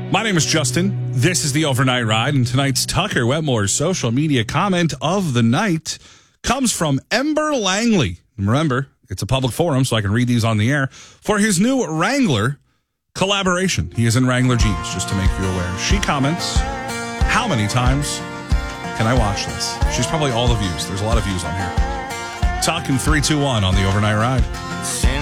My name is Justin. This is the Overnight Ride, and tonight's Tucker Wetmore's social media comment of the night comes from Ember Langley. Remember, it's a public forum, so I can read these on the air, for his new Wrangler collaboration. He is in Wrangler jeans, just to make you aware. She comments, how many times can I watch this? She's probably all the views. There's a lot of views on here. Talking 321 on the Overnight Ride.